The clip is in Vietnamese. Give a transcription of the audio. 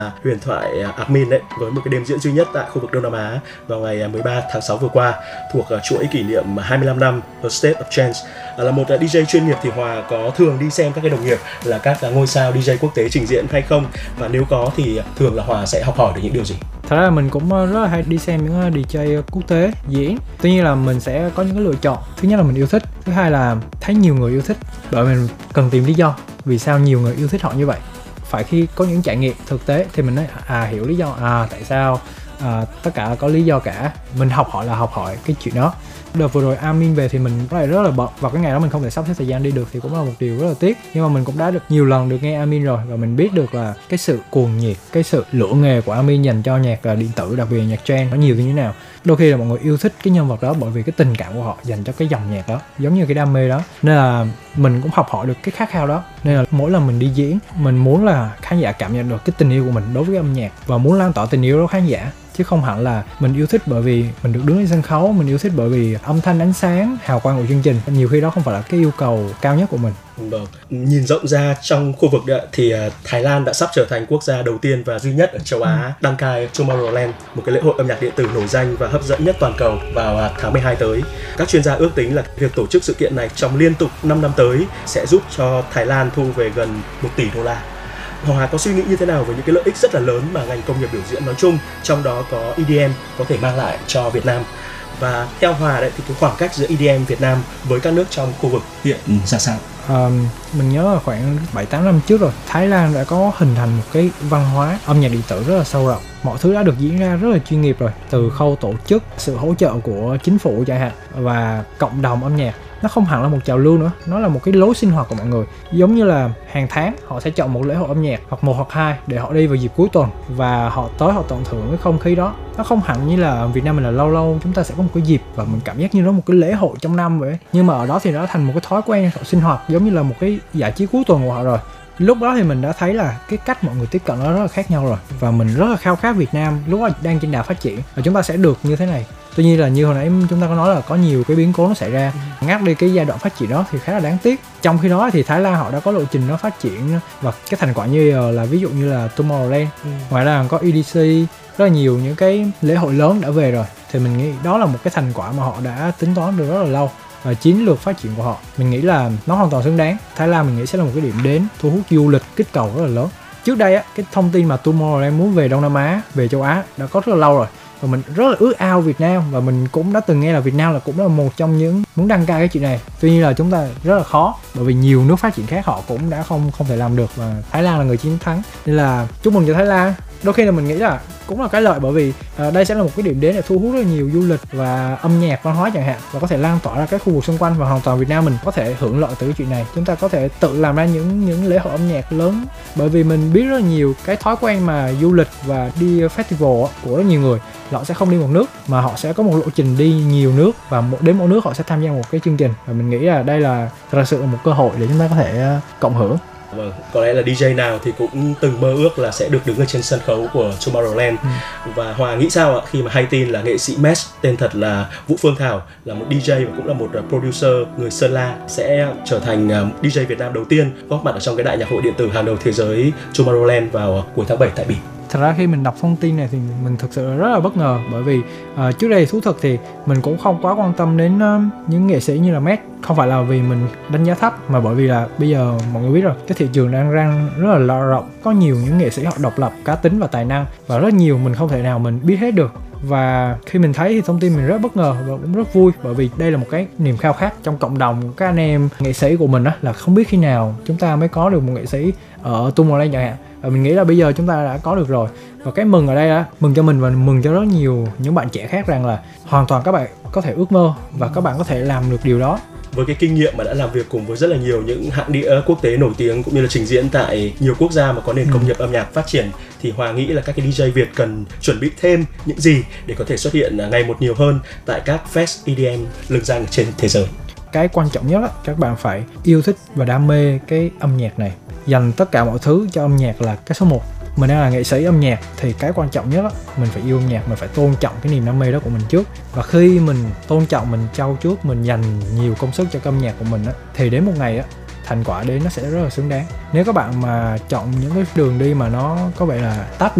huyền thoại Armin đấy, với một cái đêm diễn duy nhất tại khu vực Đông Nam Á vào ngày 13 tháng 6 vừa qua, thuộc chuỗi kỷ niệm 25 năm A State of Trance. Là một DJ chuyên nghiệp thì Hòa có thường đi xem các cái đồng nghiệp là các ngôi sao DJ quốc tế trình diễn hay không, và nếu có thì thường là Hòa sẽ học hỏi được những điều gì? Thật ra là mình cũng rất là hay đi xem những DJ quốc tế diễn. Tuy nhiên là mình sẽ có những cái lựa chọn. Thứ nhất là mình yêu thích, thứ hai là thấy nhiều người yêu thích, bởi mình cần tìm lý do vì sao nhiều người yêu thích họ như vậy. Phải khi có những trải nghiệm thực tế thì mình nói hiểu lý do, tại sao tất cả có lý do cả. Mình học hỏi cái chuyện đó. Đợt vừa rồi Armin về thì mình rất là bận, vào cái ngày đó mình không thể sắp xếp thời gian đi được thì cũng là một điều rất là tiếc. Nhưng mà mình cũng đã được nhiều lần được nghe Armin rồi, và mình biết được là cái sự cuồng nhiệt, cái sự lửa nghề của Armin dành cho nhạc điện tử, đặc biệt là nhạc trance nó nhiều như thế nào. Đôi khi là mọi người yêu thích cái nhân vật đó bởi vì cái tình cảm của họ dành cho cái dòng nhạc đó, giống như cái đam mê đó. Nên là mình cũng học hỏi được cái khát khao đó. Nên là mỗi lần mình đi diễn, mình muốn là khán giả cảm nhận được cái tình yêu của mình đối với âm nhạc, và muốn lan tỏa tình yêu đó khán giả, chứ không hẳn là mình yêu thích bởi vì mình được đứng lên sân khấu, mình yêu thích bởi vì âm thanh, ánh sáng, hào quang của chương trình. Nhiều khi đó không phải là cái yêu cầu cao nhất của mình. Vâng. Nhìn rộng ra trong khu vực thì Thái Lan đã sắp trở thành quốc gia đầu tiên và duy nhất ở châu Á đăng cai Tomorrowland, một cái lễ hội âm nhạc điện tử nổi danh và hấp dẫn nhất toàn cầu vào tháng 12 tới. Các chuyên gia ước tính là việc tổ chức sự kiện này trong liên tục 5 năm tới sẽ giúp cho Thái Lan thu về gần 1 tỷ đô la. Hòa có suy nghĩ như thế nào về những cái lợi ích rất là lớn mà ngành công nghiệp biểu diễn nói chung, trong đó có EDM, có thể mang lại cho Việt Nam? Và theo Hòa đấy thì cái khoảng cách giữa EDM Việt Nam với các nước trong khu vực hiện ra sao? Mình nhớ là khoảng 7-8 năm trước rồi, Thái Lan đã có hình thành một cái văn hóa âm nhạc điện tử rất là sâu rộng. Mọi thứ đã được diễn ra rất là chuyên nghiệp rồi, từ khâu tổ chức, sự hỗ trợ của chính phủ chẳng hạn, và cộng đồng âm nhạc. Nó không hẳn là một trào lưu nữa, nó là một cái lối sinh hoạt của mọi người. Giống như là hàng tháng họ sẽ chọn một lễ hội âm nhạc, hoặc 1 hoặc 2 để họ đi vào dịp cuối tuần, và họ tới họ tận hưởng cái không khí đó. Nó không hẳn như là Việt Nam mình là lâu lâu chúng ta sẽ có một cái dịp và mình cảm giác như nó một cái lễ hội trong năm vậy. Nhưng mà ở đó thì nó thành một cái thói quen họ sinh hoạt, giống như là một cái giải trí cuối tuần của họ rồi. Lúc đó thì mình đã thấy là cái cách mọi người tiếp cận nó rất là khác nhau rồi, và mình rất là khao khát Việt Nam lúc đó đang trên đà phát triển và chúng ta sẽ được như thế này. Tuy nhiên là như hồi nãy chúng ta có nói là có nhiều cái biến cố nó xảy ra, ngắt đi cái giai đoạn phát triển đó thì khá là đáng tiếc. Trong khi đó thì Thái Lan họ đã có lộ trình nó phát triển, và cái thành quả như giờ là ví dụ như là Tomorrowland, ngoài ra có EDC, rất là nhiều những cái lễ hội lớn đã về rồi. Thì mình nghĩ đó là một cái thành quả mà họ đã tính toán được rất là lâu, và chiến lược phát triển của họ mình nghĩ là nó hoàn toàn xứng đáng. Thái Lan mình nghĩ sẽ là một cái điểm đến thu hút du lịch kích cầu rất là lớn. Trước đây cái thông tin mà Tomorrowland muốn về Đông Nam Á, về châu Á đã có rất là lâu rồi, và mình rất là ước ao Việt Nam, và mình cũng đã từng nghe là Việt Nam cũng là một trong những muốn đăng cai cái chuyện này. Tuy nhiên là chúng ta rất là khó, bởi vì nhiều nước phát triển khác họ cũng đã không thể làm được, và Thái Lan là người chiến thắng. Nên là chúc mừng cho Thái Lan. Đôi khi là mình nghĩ là cũng là cái lợi, bởi vì đây sẽ là một cái điểm đến để thu hút rất nhiều du lịch và âm nhạc, văn hóa chẳng hạn, và có thể lan tỏa ra các khu vực xung quanh, và hoàn toàn Việt Nam mình có thể hưởng lợi từ cái chuyện này. Chúng ta có thể tự làm ra những lễ hội âm nhạc lớn, bởi vì mình biết rất là nhiều cái thói quen mà du lịch và đi festival của rất nhiều người, họ sẽ không đi một nước mà họ sẽ có một lộ trình đi nhiều nước, và đến mỗi nước họ sẽ tham gia một cái chương trình, và mình nghĩ là đây là thật sự là một cơ hội để chúng ta có thể cộng hưởng. Vâng, có lẽ là DJ nào thì cũng từng mơ ước là sẽ được đứng ở trên sân khấu của Tomorrowland. Và Hòa nghĩ sao ạ khi mà hay tin là nghệ sĩ Mesh, tên thật là Vũ Phương Thảo, là một DJ và cũng là một producer người Sơn La, sẽ trở thành DJ Việt Nam đầu tiên góp mặt ở trong cái đại nhạc hội điện tử hàng đầu thế giới Tomorrowland vào cuối tháng 7 tại Bỉ. Thật ra khi mình đọc thông tin này thì mình thực sự rất là bất ngờ, bởi vì trước đây thú thực thì mình cũng không quá quan tâm đến những nghệ sĩ như là Mesh. Không phải là vì mình đánh giá thấp, mà bởi vì là bây giờ mọi người biết rồi, cái thị trường đang rất là rộng, có nhiều những nghệ sĩ họ độc lập, cá tính và tài năng, và rất nhiều mình không thể nào mình biết hết được. Và khi mình thấy thì thông tin mình rất bất ngờ và cũng rất vui, bởi vì đây là một cái niềm khao khát trong cộng đồng các anh em nghệ sĩ của mình đó, là không biết khi nào chúng ta mới có được một nghệ sĩ ở Tomorrowland chẳng hạn. Và mình nghĩ là bây giờ chúng ta đã có được rồi. Và cái mừng ở đây là mừng cho mình và mừng cho rất nhiều những bạn trẻ khác, rằng là hoàn toàn các bạn có thể ước mơ và các bạn có thể làm được điều đó. Với cái kinh nghiệm mà đã làm việc cùng với rất là nhiều những hãng đĩa quốc tế nổi tiếng, cũng như là trình diễn tại nhiều quốc gia mà có nền công nghiệp âm nhạc phát triển, thì Hòa nghĩ là các cái DJ Việt cần chuẩn bị thêm những gì để có thể xuất hiện ngày một nhiều hơn tại các fest EDM lừng danh trên thế giới? Cái quan trọng nhất là các bạn phải yêu thích và đam mê cái âm nhạc này, dành tất cả mọi thứ cho âm nhạc là cái số 1. Mình đang là nghệ sĩ âm nhạc thì cái quan trọng nhất là mình phải yêu âm nhạc, mình phải tôn trọng cái niềm đam mê đó của mình trước. Và khi mình tôn trọng, mình trau chuốt, mình dành nhiều công sức cho cái âm nhạc của mình á, thì đến một ngày á, thành quả đến nó sẽ rất là xứng đáng. Nếu các bạn mà chọn những cái đường đi mà nó có vẻ là tắt